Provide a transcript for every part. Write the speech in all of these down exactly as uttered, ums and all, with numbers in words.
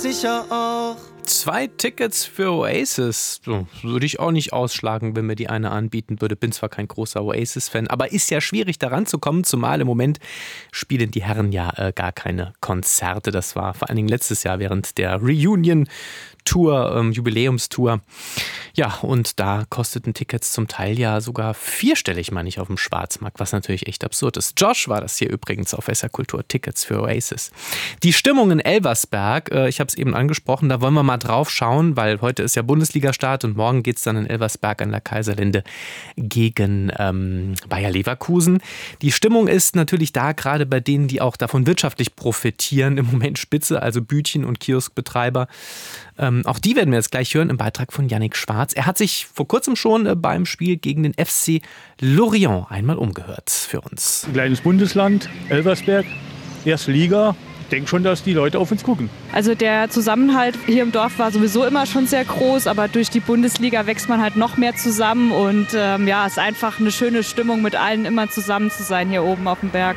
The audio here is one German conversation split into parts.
Sicher auch. Zwei Tickets für Oasis. So, würde ich auch nicht ausschlagen, wenn mir die eine anbieten würde. Bin zwar kein großer Oasis-Fan, aber ist ja schwierig, da ranzukommen, zumal im Moment spielen die Herren ja äh, gar keine Konzerte. Das war vor allen Dingen letztes Jahr während der Reunion-Tour, ähm, Jubiläumstour. Ja, und da kosteten Tickets zum Teil ja sogar vierstellig, meine ich, auf dem Schwarzmarkt, was natürlich echt absurd ist. Josh war das hier übrigens auf S R Kultur, Tickets für Oasis. Die Stimmung in Elversberg, äh, ich habe es eben angesprochen, da wollen wir mal drauf schauen, weil heute ist ja Bundesliga-Start und morgen geht es dann in Elversberg an der Kaiserlinde gegen ähm, Bayer Leverkusen. Die Stimmung ist natürlich da, gerade bei denen, die auch davon wirtschaftlich profitieren, im Moment spitze, also Bütchen- und Kioskbetreiber. Ähm, auch die werden wir jetzt gleich hören im Beitrag von Yannick Schwarz. Er hat sich vor kurzem schon äh, beim Spiel gegen den F C Lorient einmal umgehört für uns. Ein kleines Bundesland, Elversberg, erste Liga. Ich denke schon, dass die Leute auf uns gucken. Also der Zusammenhalt hier im Dorf war sowieso immer schon sehr groß, aber durch die Bundesliga wächst man halt noch mehr zusammen und ähm, ja, es ist einfach eine schöne Stimmung, mit allen immer zusammen zu sein hier oben auf dem Berg.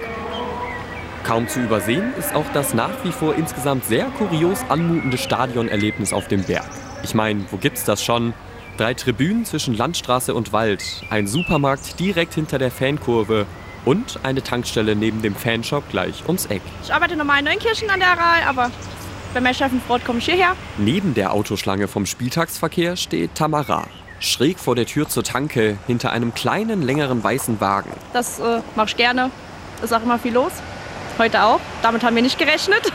Kaum zu übersehen ist auch das nach wie vor insgesamt sehr kurios anmutende Stadionerlebnis auf dem Berg. Ich meine, wo gibt's das schon? Drei Tribünen zwischen Landstraße und Wald, ein Supermarkt direkt hinter der Fankurve und eine Tankstelle neben dem Fanshop gleich ums Eck. Ich arbeite normal in Neunkirchen an der Aral, aber wenn mein Chef ein Brot komme ich hierher. Neben der Autoschlange vom Spieltagsverkehr steht Tamara. Schräg vor der Tür zur Tanke, hinter einem kleinen, längeren weißen Wagen. Das äh, mache ich gerne. Ist auch immer viel los. Heute auch. Damit haben wir nicht gerechnet.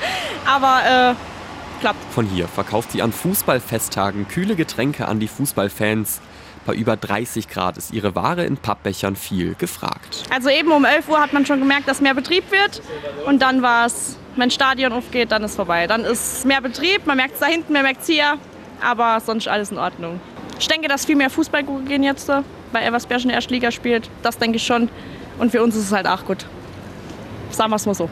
Aber äh, klappt. Von hier verkauft sie an Fußballfesttagen kühle Getränke an die Fußballfans. Bei über dreißig Grad ist ihre Ware in Pappbechern viel gefragt. Also eben um elf Uhr hat man schon gemerkt, dass mehr Betrieb wird. Und dann war es, wenn das Stadion aufgeht, dann ist vorbei. Dann ist mehr Betrieb, man merkt es da hinten, man merkt es hier. Aber sonst alles in Ordnung. Ich denke, dass viel mehr Fußball gehen jetzt, weil Elversberg in der Erstliga spielt. Das denke ich schon. Und für uns ist es halt auch gut. Sagen wir es mal so.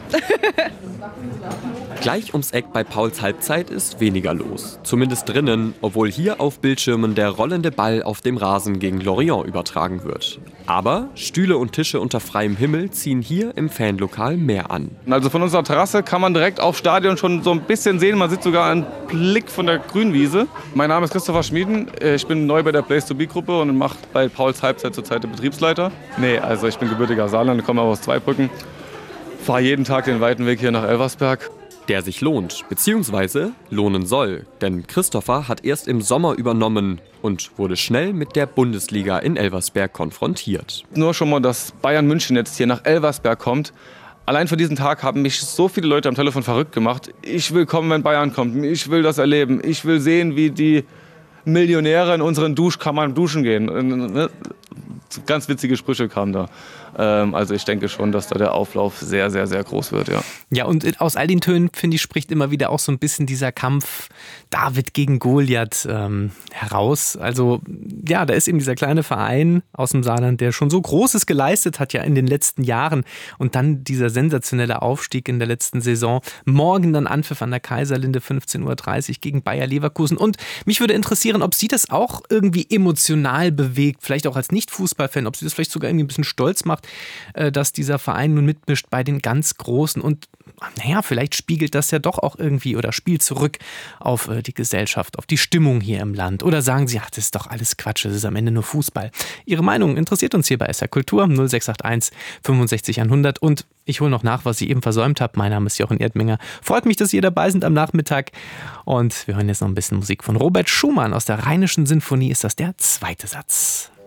Gleich ums Eck bei Pauls Halbzeit ist weniger los. Zumindest drinnen, obwohl hier auf Bildschirmen der rollende Ball auf dem Rasen gegen Lorient übertragen wird. Aber Stühle und Tische unter freiem Himmel ziehen hier im Fanlokal mehr an. Also von unserer Terrasse kann man direkt aufs Stadion schon so ein bisschen sehen. Man sieht sogar einen Blick von der Grünwiese. Mein Name ist Christopher Schmieden. Ich bin neu bei der Place to Be-Gruppe und mache bei Pauls Halbzeit zurzeit den Betriebsleiter. Nee, also ich bin gebürtiger Saarland, komme aber aus Zweibrücken. Fahre jeden Tag den weiten Weg hier nach Elversberg. Der sich lohnt, beziehungsweise lohnen soll. Denn Christopher hat erst im Sommer übernommen und wurde schnell mit der Bundesliga in Elversberg konfrontiert. Nur schon mal, dass Bayern München jetzt hier nach Elversberg kommt. Allein für diesen Tag haben mich so viele Leute am Telefon verrückt gemacht. Ich will kommen, wenn Bayern kommt. Ich will das erleben. Ich will sehen, wie die Millionäre in unseren Duschkammern duschen gehen. Ganz witzige Sprüche kamen da. Also ich denke schon, dass da der Auflauf sehr, sehr, sehr groß wird, ja. Ja, und aus all den Tönen, finde ich, spricht immer wieder auch so ein bisschen dieser Kampf David gegen Goliath ähm, heraus. Also ja, da ist eben dieser kleine Verein aus dem Saarland, der schon so Großes geleistet hat ja in den letzten Jahren. Und dann dieser sensationelle Aufstieg in der letzten Saison. Morgen dann Anpfiff an der Kaiserlinde, fünfzehn Uhr dreißig gegen Bayer Leverkusen. Und mich würde interessieren, ob Sie das auch irgendwie emotional bewegt, vielleicht auch als Nicht-Fußballfan, ob Sie das vielleicht sogar irgendwie ein bisschen stolz macht, dass dieser Verein nun mitmischt bei den ganz Großen und naja, vielleicht spiegelt das ja doch auch irgendwie oder spielt zurück auf die Gesellschaft, auf die Stimmung hier im Land. Oder sagen Sie, ach, das ist doch alles Quatsch, das ist am Ende nur Fußball. Ihre Meinung interessiert uns hier bei S R Kultur null sechs acht eins fünfundsechzig hundert und ich hole noch nach, was ich eben versäumt habe. Mein Name ist Jochen Erdminger. Freut mich, dass Sie dabei sind am Nachmittag und wir hören jetzt noch ein bisschen Musik von Robert Schumann aus der Rheinischen Sinfonie. Ist das der zweite Satz?